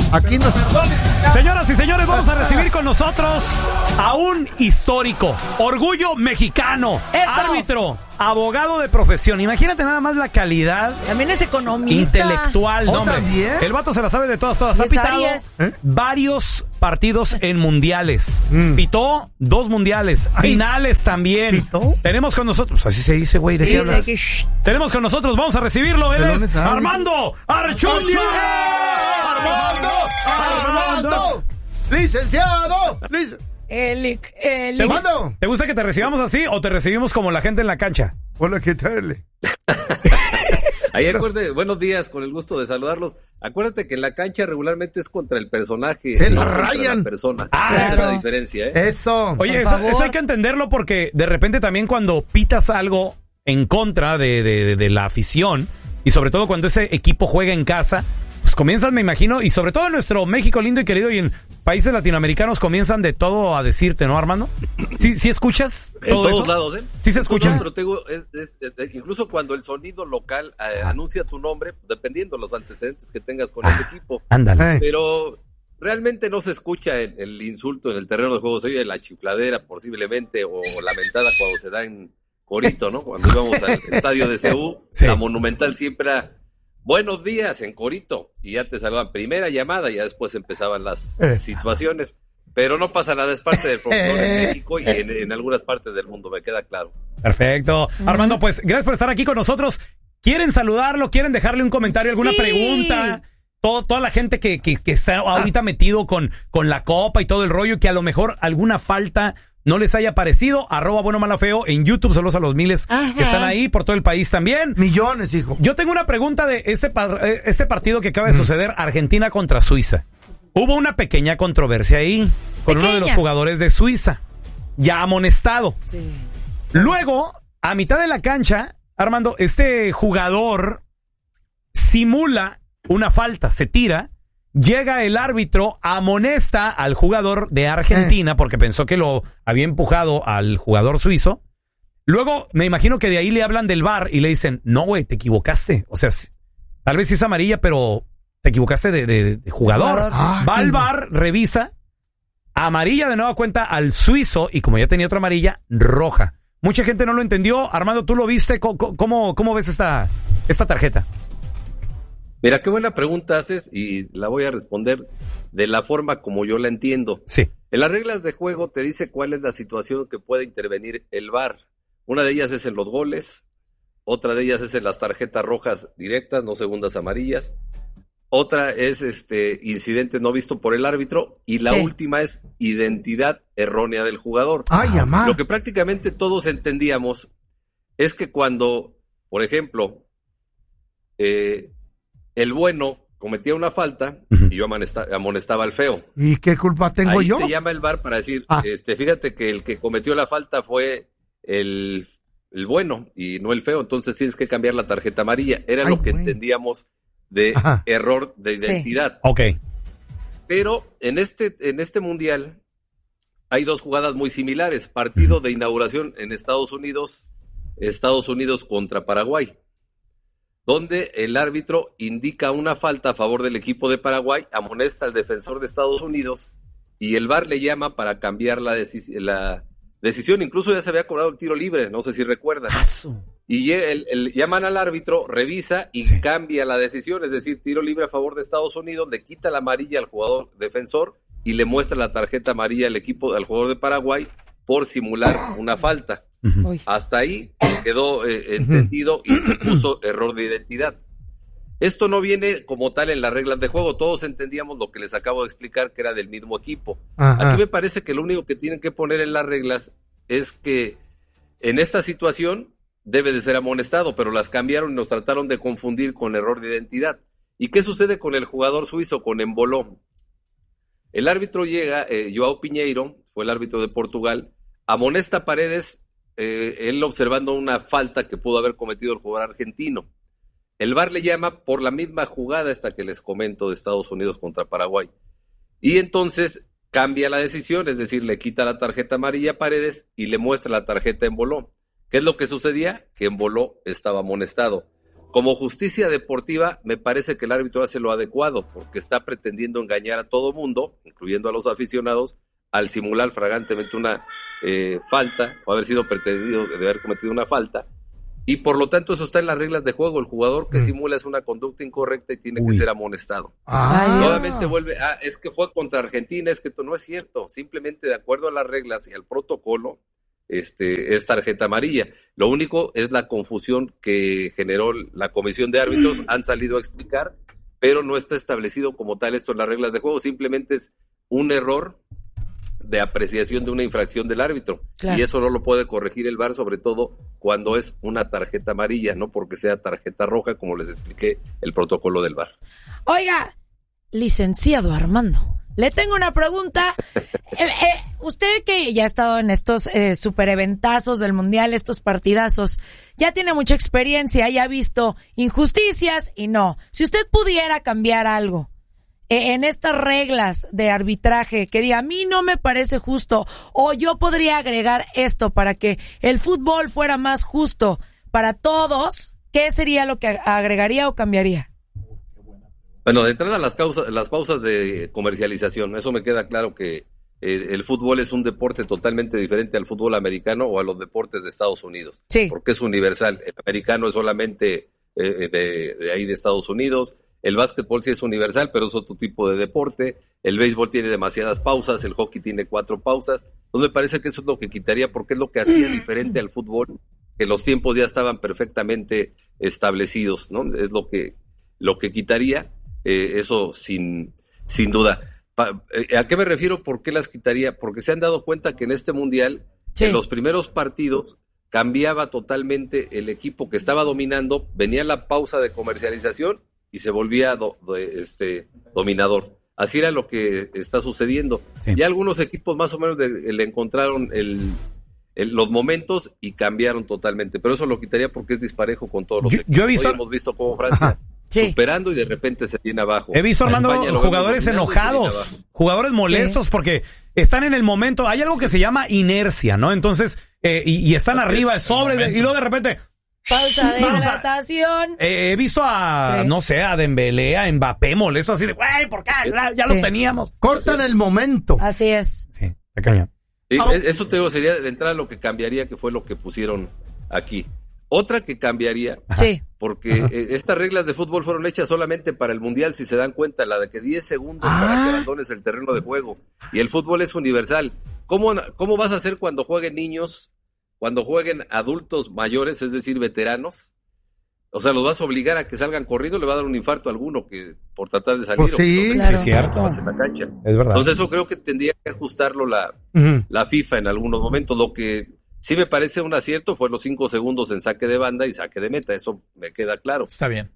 Aquí no. Señoras y señores, vamos a recibir con nosotros a un histórico, orgullo mexicano, ¡Eso! árbitro, abogado de profesión. Imagínate nada más la calidad También es economista. intelectual, no, hombre. ¿También? El vato se la sabe de todas. Ha Yes, pitado Aries. varios partidos en mundiales. Pitó 2 mundiales, finales también. ¿Pitó? Tenemos con nosotros, así se dice, güey, ¿de Sí, qué hablas? de que- Tenemos con nosotros, vamos a recibirlo, él ¿De es dónde sabe? Armando Archundia. ¡Armando! ¡Licenciado! ¿Te, Armando. ¿Te gusta que te recibamos así o te recibimos como la gente en la cancha? Hola, ¿qué tal? Ahí acuérdate, buenos días, con el gusto de saludarlos. Acuérdate que en la cancha regularmente es contra el personaje, ¡Se no la contra rayan! la persona. Ah, Esa es eso. la diferencia, ¿eh? Eso. Oye, Por eso favor. hay que entenderlo porque de repente también cuando pitas algo en contra de la afición y sobre todo cuando ese equipo juega en casa, pues comienzan, me imagino, y sobre todo en nuestro México lindo y querido y en países latinoamericanos comienzan de todo a decirte, ¿no, Armando? ¿Sí escuchas En todo todos eso? lados, ¿eh? ¿Sí se escucha? No, pero te digo, incluso cuando el sonido local anuncia tu nombre, dependiendo de los antecedentes que tengas con ese equipo. Ándale. Pero realmente no se escucha el insulto en el terreno de juego, se oye la chifladera posiblemente o la mentada cuando se da en Corito, ¿no? Cuando íbamos al estadio de CU, Sí. la Monumental siempre era buenos días en Corito y ya te saludaban primera llamada y ya después empezaban las situaciones. Pero no pasa nada, es parte del folclore en México y en algunas partes del mundo, me queda claro. Perfecto. Armando, pues gracias por estar aquí con nosotros. ¿Quieren saludarlo? ¿Quieren dejarle un comentario, alguna Sí. pregunta? Toda la gente que está ahorita metido con la copa y todo el rollo, que a lo mejor alguna falta no les haya parecido, @buenomalafeo en YouTube, saludos a los miles Ajá. que están ahí por todo el país también. Millones, hijo. Yo tengo una pregunta de este partido que acaba de suceder, Argentina contra Suiza. Hubo una pequeña controversia ahí con uno de los Pequeña. jugadores de Suiza, ya amonestado. Sí. Luego, a mitad de la cancha, Armando, este jugador simula una falta, se tira, llega el árbitro, amonesta al jugador de Argentina porque pensó que lo había empujado al jugador suizo. Luego, me imagino que de ahí le hablan del VAR y le dicen, no, güey, te equivocaste. O sea, tal vez sí es amarilla, pero te equivocaste de jugador. Ah, Va al sí. VAR, revisa, amarilla de nueva cuenta al suizo y como ya tenía otra amarilla, roja. Mucha gente no lo entendió. Armando, ¿tú lo viste? ¿Cómo ves esta tarjeta? Mira, qué buena pregunta haces y la voy a responder de la forma como yo la entiendo. Sí. En las reglas de juego te dice cuál es la situación que puede intervenir el VAR. Una de ellas es en los goles, otra de ellas es en las tarjetas rojas directas, no segundas amarillas. Otra es incidente no visto por el árbitro y la Sí. última es identidad errónea del jugador. Ay, amá. Lo que prácticamente todos entendíamos es que cuando, por ejemplo, el bueno cometía una falta y yo amonestaba al feo. ¿Y qué culpa tengo Ahí yo? te llama el VAR para decir, Ah. fíjate que el que cometió la falta fue el bueno y no el feo, entonces tienes que cambiar la tarjeta amarilla. Era Ay, lo que güey. entendíamos de Ajá. error de Sí. identidad. Ok. Pero en este mundial hay 2 jugadas muy similares. Partido de inauguración en Estados Unidos contra Paraguay, donde el árbitro indica una falta a favor del equipo de Paraguay, amonesta al defensor de Estados Unidos y el VAR le llama para cambiar la decisión. Incluso ya se había cobrado el tiro libre, no sé si recuerdan. Y llaman al árbitro, revisa y cambia la decisión, es decir, tiro libre a favor de Estados Unidos, le quita la amarilla al jugador defensor y le muestra la tarjeta amarilla al jugador de Paraguay por simular una falta. Uy. Hasta ahí quedó entendido y se puso error de identidad. Esto no viene como tal en las reglas de juego, todos entendíamos lo que les acabo de explicar, que era del mismo equipo. Ajá. Aquí me parece que lo único que tienen que poner en las reglas es que en esta situación debe de ser amonestado, pero las cambiaron y nos trataron de confundir con error de identidad. ¿Y qué sucede con el jugador suizo, con Emboló? El árbitro llega, Joao Pinheiro, fue el árbitro de Portugal, amonesta a Paredes, él observando una falta que pudo haber cometido el jugador argentino. El VAR le llama por la misma jugada esta que les comento de Estados Unidos contra Paraguay. Y entonces cambia la decisión, es decir, le quita la tarjeta amarilla a Paredes y le muestra la tarjeta a Emboló. ¿Qué es lo que sucedía? Que Emboló estaba amonestado. Como justicia deportiva, me parece que el árbitro hace lo adecuado, porque está pretendiendo engañar a todo mundo, incluyendo a los aficionados, al simular flagrantemente una falta, o haber sido pretendido de haber cometido una falta, y por lo tanto eso está en las reglas de juego. El jugador que simula es una conducta incorrecta y tiene que ser amonestado. Nuevamente vuelve, es que fue contra Argentina, es que esto no es cierto, simplemente de acuerdo a las reglas y al protocolo, es tarjeta amarilla. Lo único es la confusión que generó la comisión de árbitros, han salido a explicar, pero no está establecido como tal esto en las reglas de juego, simplemente es un error de apreciación de una infracción del árbitro, y eso no lo puede corregir el VAR, sobre todo cuando es una tarjeta amarilla, no porque sea tarjeta roja, como les expliqué el protocolo del VAR. Oiga, licenciado Armando, le tengo una pregunta. Usted que ya ha estado en estos super eventazos del Mundial, estos partidazos, ya tiene mucha experiencia, ya ha visto injusticias y no. Si usted pudiera cambiar algo en estas reglas de arbitraje, que diga, a mí no me parece justo, o yo podría agregar esto para que el fútbol fuera más justo para todos, ¿qué sería lo que agregaría o cambiaría? Bueno, de entrada las pausas de comercialización, eso me queda claro que el fútbol es un deporte totalmente diferente al fútbol americano o a los deportes de Estados Unidos, porque es universal. El americano es solamente de ahí de Estados Unidos, el básquetbol sí es universal, pero es otro tipo de deporte, el béisbol tiene demasiadas pausas, el hockey tiene 4 pausas, entonces me parece que eso es lo que quitaría, porque es lo que hacía diferente al fútbol, que los tiempos ya estaban perfectamente establecidos, ¿no? Es lo que quitaría, eso sin duda. ¿A qué me refiero? ¿Por qué las quitaría? Porque se han dado cuenta que en este mundial, en los primeros partidos, cambiaba totalmente el equipo que estaba dominando, venía la pausa de comercialización y se volvía dominador. Así era lo que está sucediendo. Ya algunos equipos más o menos le encontraron los momentos y cambiaron totalmente, pero eso lo quitaría porque es disparejo con todos los equipos. Hoy hemos visto cómo Francia superando y de repente se viene abajo. He visto, Armando, jugadores enojados, jugadores molestos porque están en el momento. Hay algo que se llama inercia, ¿no? Entonces, y están arriba, y luego de repente... Pausa de hidratación. He visto no sé, a Dembélé, a Mbappé molesto así de, güey, ¿por qué? Ya los teníamos. Cortan el momento. Así es. Sí, te cambian. Eso te digo, sería de entrada lo que cambiaría, que fue lo que pusieron aquí. Otra que cambiaría, porque estas reglas de fútbol fueron hechas solamente para el Mundial, si se dan cuenta, la de que 10 segundos para que abandones el terreno de juego. Y el fútbol es universal. ¿Cómo vas a hacer cuando jueguen niños? Cuando jueguen adultos mayores, es decir, veteranos, o sea, los vas a obligar a que salgan corriendo, le va a dar un infarto a alguno que por tratar de salir. Pues sí, claro. Es cierto. En la cancha. Es verdad. Entonces eso creo que tendría que ajustarlo la FIFA en algunos momentos. Lo que sí me parece un acierto fue los 5 segundos en saque de banda y saque de meta, eso me queda claro. Está bien.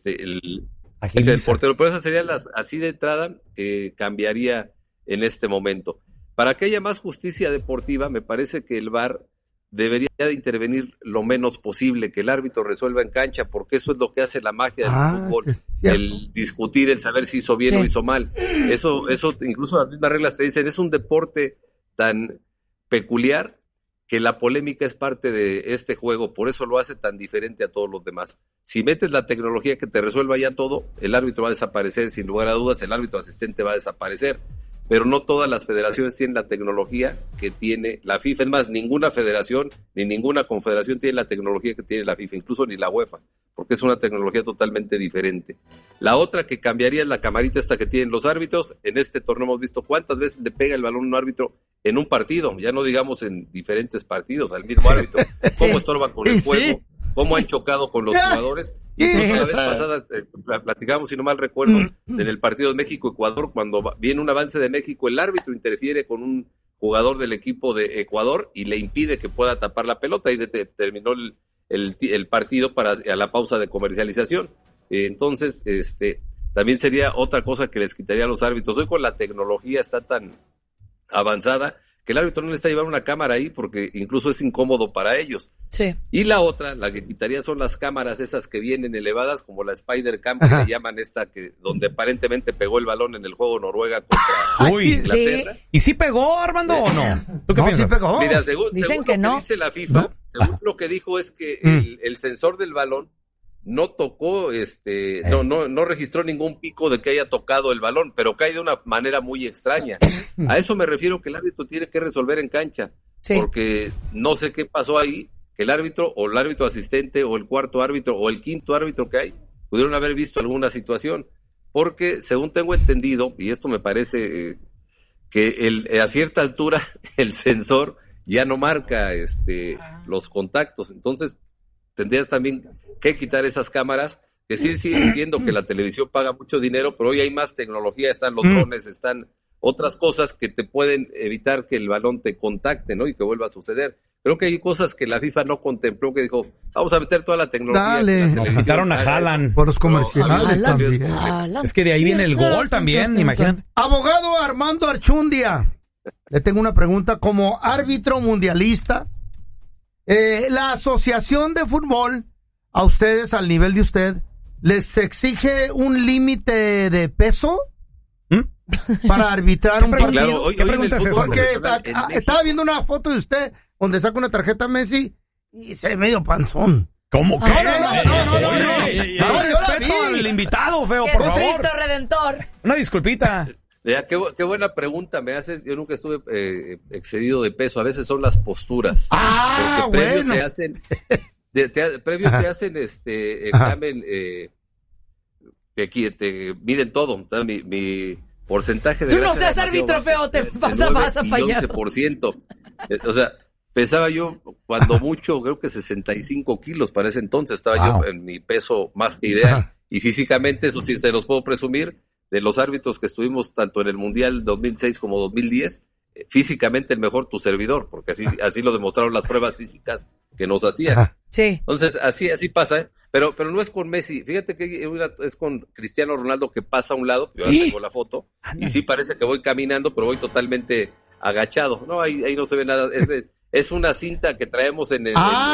El portero, pero esas serían así de entrada, cambiaría en este momento. Para que haya más justicia deportiva, me parece que el VAR debería de intervenir lo menos posible, que el árbitro resuelva en cancha, porque eso es lo que hace la magia del fútbol, el discutir, el saber si hizo bien o hizo mal. Eso incluso las mismas reglas te dicen, es un deporte tan peculiar que la polémica es parte de este juego, por eso lo hace tan diferente a todos los demás. Si metes la tecnología que te resuelva ya todo, el árbitro va a desaparecer, sin lugar a dudas, el árbitro asistente va a desaparecer. Pero no todas las federaciones tienen la tecnología que tiene la FIFA. Es más, ninguna federación ni ninguna confederación tiene la tecnología que tiene la FIFA, incluso ni la UEFA, porque es una tecnología totalmente diferente. La otra que cambiaría es la camarita esta que tienen los árbitros. En este torneo hemos visto cuántas veces le pega el balón a un árbitro en un partido, ya no digamos en diferentes partidos, al mismo árbitro. Cómo estorban con el juego, cómo han chocado con los jugadores. Y incluso la vez pasada platicábamos, si no mal recuerdo, en el partido de México-Ecuador, cuando viene un avance de México, el árbitro interfiere con un jugador del equipo de Ecuador y le impide que pueda tapar la pelota, y terminó el partido a la pausa de comercialización. Entonces, también sería otra cosa que les quitaría a los árbitros. Hoy con la tecnología está tan avanzada que el árbitro no necesita llevar una cámara ahí porque incluso es incómodo para ellos. Sí. Y la otra, la que quitaría, son las cámaras esas que vienen elevadas, como la Spider Cam, que le llaman donde aparentemente pegó el balón en el juego Noruega contra Inglaterra. Sí. ¿Y sí pegó, Armando, o no? ¿Tú qué piensas? Sí pegó. Mira, según Dicen lo que no. dice la FIFA, según lo que dijo es que el sensor del balón no tocó, no registró ningún pico de que haya tocado el balón, pero cae de una manera muy extraña. A eso me refiero, que el árbitro tiene que resolver en cancha, porque no sé qué pasó ahí, que el árbitro o el árbitro asistente o el cuarto árbitro o el quinto árbitro que hay pudieron haber visto alguna situación, porque según tengo entendido, y esto me parece que a cierta altura el sensor ya no marca los contactos, entonces tendrías también que quitar esas cámaras, que sí entiendo que la televisión paga mucho dinero, pero hoy hay más tecnología, están los drones, están otras cosas que te pueden evitar que el balón te contacte, ¿no? Y que vuelva a suceder. Creo que hay cosas que la FIFA no contempló, que dijo, vamos a meter toda la tecnología. Dale. Nos quitaron a Haaland. Por los comerciales también. Es que de ahí viene el gol también, imagínate. Abogado Armando Archundia, le tengo una pregunta. Como árbitro mundialista, la asociación de fútbol, a ustedes, al nivel de usted, ¿les exige un límite de peso para arbitrar un partido? Claro, ¿Qué pregunta es eso? Porque estaba viendo una foto de usted donde saca una tarjeta Messi y se ve medio panzón. ¿Cómo que? No, Respeto al invitado, feo, por favor. Jesucristo Redentor. Una disculpita. Ya, qué buena pregunta me haces. Yo nunca estuve excedido de peso. A veces son las posturas. Porque previo te hacen, te hacen examen, te miden todo. Mi porcentaje de Tú no seas árbitro feo, te vas a fallar. 11%. O sea, pesaba yo cuando mucho, creo que 65 kilos para ese entonces. Estaba yo en mi peso más que ideal. Y físicamente, eso sí se los puedo presumir, de los árbitros que estuvimos tanto en el Mundial 2006 como 2010, físicamente el mejor tu servidor, porque así lo demostraron las pruebas físicas que nos hacían. Sí. Entonces, así pasa, ¿eh? Pero no es con Messi. Fíjate que es con Cristiano Ronaldo, que pasa a un lado. Yo ahora tengo la foto. Y sí parece que voy caminando, pero voy totalmente agachado. No, ahí no se ve nada. Es una cinta que traemos en el...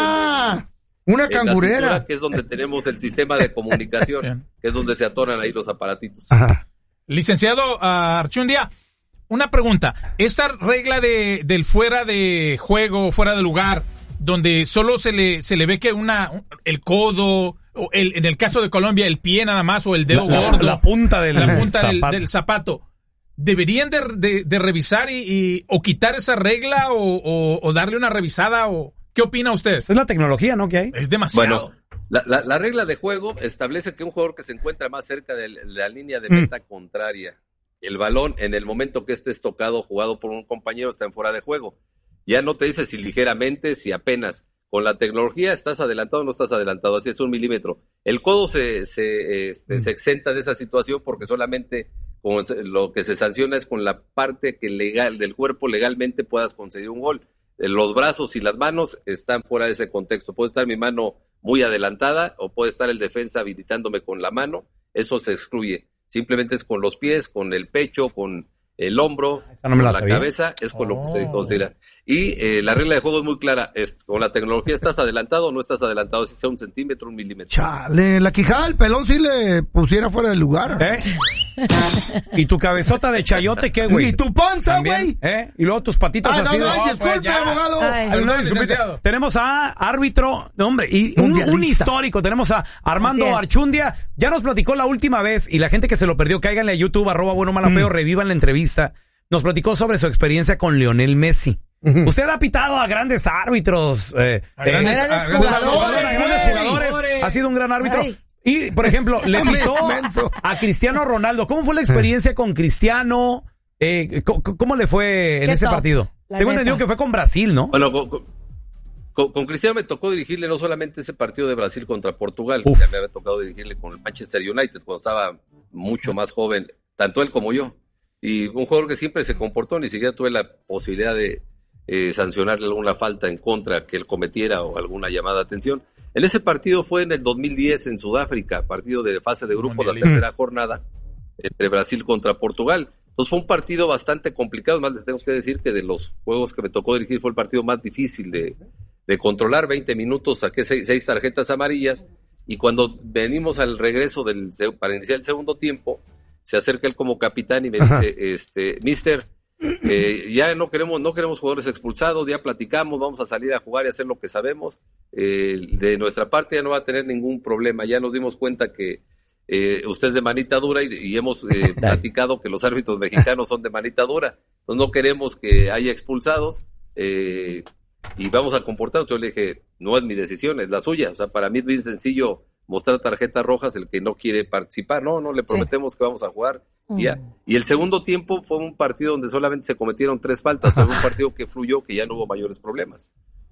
Una cangurera. La cintura, que es donde tenemos el sistema de comunicación, que es donde se atoran ahí los aparatitos. Licenciado Archundia, una pregunta. Esta regla del fuera de juego, fuera de lugar, donde solo se le ve que el codo, o en el caso de Colombia, el pie nada más, o el dedo gordo. La punta del zapato. ¿Deberían de revisar o quitar esa regla o darle una revisada? O ¿qué opina usted? Es la tecnología, ¿no? Que hay. Es demasiado. Bueno, la regla de juego establece que un jugador que se encuentra más cerca de la línea de meta contraria, el balón, en el momento que este es tocado o jugado por un compañero, está en fuera de juego. Ya no te dice si ligeramente, si apenas. Con la tecnología, ¿estás adelantado o no estás adelantado? Así es, 1 milímetro. El codo se exenta de esa situación, porque solamente lo que se sanciona es con la parte legal del cuerpo legalmente puedas conseguir un gol. Los brazos y las manos están fuera de ese contexto. Puede estar mi mano muy adelantada o puede estar el defensa habilitándome con la mano. Eso se excluye. Simplemente es con los pies, con el pecho, con el hombro, con la cabeza, es con lo que se considera. Y la regla de juego es muy clara, con la tecnología estás adelantado o no estás adelantado, si sea 1 centímetro, 1 milímetro. Chale, la quijada del pelón si le pusiera fuera del lugar. ¿Y tu cabezota de chayote qué, güey? ¿Y tu panza, güey? Y luego tus patitas así. Disculpe, abogado. Tenemos a árbitro, hombre, y un histórico. Tenemos a Armando Archundia. Ya nos platicó la última vez, y la gente que se lo perdió, cáiganle a YouTube, @buenomalafeo, revivan la entrevista. Nos platicó sobre su experiencia con Lionel Messi. Usted ha pitado a grandes árbitros, a grandes jugadores. Ha sido un gran árbitro. Y, por ejemplo, le pitó a Cristiano Ronaldo. ¿Cómo fue la experiencia con Cristiano? ¿Cómo le fue en ese partido? Tengo entendido que fue con Brasil, ¿no? Bueno, con Cristiano me tocó dirigirle no solamente ese partido de Brasil contra Portugal, ya me había tocado dirigirle con el Manchester United cuando estaba mucho más joven, tanto él como yo. Y un jugador que siempre se comportó, ni siquiera tuve la posibilidad de sancionarle alguna falta en contra que él cometiera o alguna llamada de atención. En ese partido fue en el 2010 en Sudáfrica, partido de fase de grupo, la tercera jornada, entre Brasil contra Portugal. Entonces fue un partido bastante complicado, más les tengo que decir que de los juegos que me tocó dirigir fue el partido más difícil de controlar. 20 minutos, saqué 6 tarjetas amarillas, y cuando venimos al regreso para iniciar el segundo tiempo, se acerca él como capitán y me dice, mister, Ya no queremos jugadores expulsados, ya platicamos, vamos a salir a jugar y hacer lo que sabemos. De nuestra parte ya no va a tener ningún problema, ya nos dimos cuenta que usted es de manita dura y hemos platicado que los árbitros mexicanos son de manita dura, entonces no queremos que haya expulsados y vamos a comportarnos. Yo le dije, no es mi decisión, es la suya, o sea, para mí es bien sencillo mostrar tarjetas rojas el que no quiere participar, no le prometemos que vamos a jugar. Ya. Y el segundo tiempo fue un partido donde solamente se cometieron 3 faltas, fue un partido que fluyó, que ya no hubo mayores problemas.